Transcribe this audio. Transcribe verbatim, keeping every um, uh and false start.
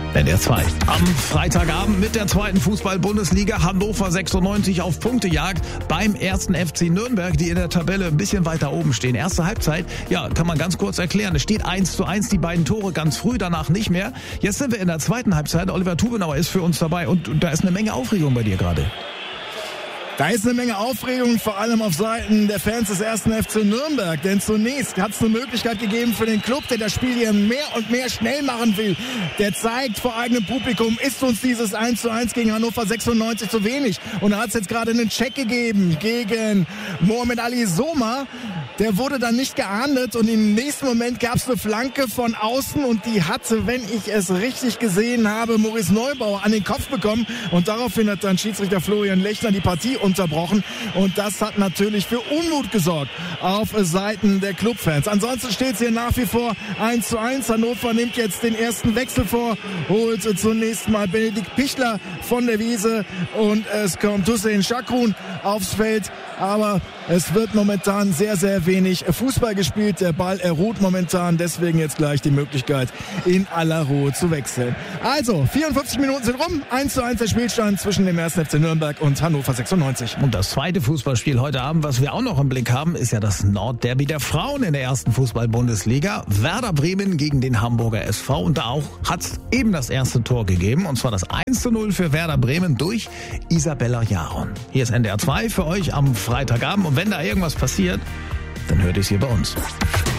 N D R zwei. Am Freitagabend mit der zweiten Fußball-Bundesliga Hannover sechsundneunzig auf Punktejagd beim ersten F C Nürnberg, die in der Tabelle ein bisschen weiter oben stehen. Erste Halbzeit, ja, kann man ganz kurz erklären. Es steht eins zu eins, die beiden Tore ganz früh, danach nicht mehr. Jetzt sind wir in der zweiten Halbzeit. Oliver Tubenauer ist für uns dabei und da ist eine Menge Aufregung bei dir gerade. Da ist eine Menge Aufregung, vor allem auf Seiten der Fans des ersten F C Nürnberg. Denn zunächst hat es eine Möglichkeit gegeben für den Club, der das Spiel hier mehr und mehr schnell machen will. Der zeigt vor eigenem Publikum, ist uns dieses eins zu eins gegen Hannover sechsundneunzig zu wenig. Und da hat es jetzt gerade einen Check gegeben gegen Mohamed Ali Soma. Der wurde dann nicht geahndet und im nächsten Moment gab es eine Flanke von außen und die hatte, wenn ich es richtig gesehen habe, Maurice Neubauer an den Kopf bekommen. Und daraufhin hat dann Schiedsrichter Florian Lechner die Partie unterbrochen und das hat natürlich für Unmut gesorgt auf Seiten der Clubfans. Ansonsten steht es hier nach wie vor eins zu eins. Hannover nimmt jetzt den ersten Wechsel vor, holt zunächst mal Benedikt Pichler von der Wiese und es kommt Hüseyin Şakrun aufs Feld, aber es wird momentan sehr, sehr wenig Fußball gespielt. Der Ball erruht momentan, deswegen jetzt gleich die Möglichkeit, in aller Ruhe zu wechseln. Also, vierundfünfzig Minuten sind rum, eins zu eins der Spielstand zwischen dem ersten F C Nürnberg und Hannover sechsundneunzig. Und das zweite Fußballspiel heute Abend, was wir auch noch im Blick haben, ist ja das Nordderby der Frauen in der ersten Fußball-Bundesliga. Werder Bremen gegen den Hamburger S V und da auch hat es eben das erste Tor gegeben und zwar das eins zu null für Werder Bremen durch Isabella Jaron. Hier ist N D R zwei für euch am Freitagabend und wenn da irgendwas passiert, dann hört ihr es hier bei uns.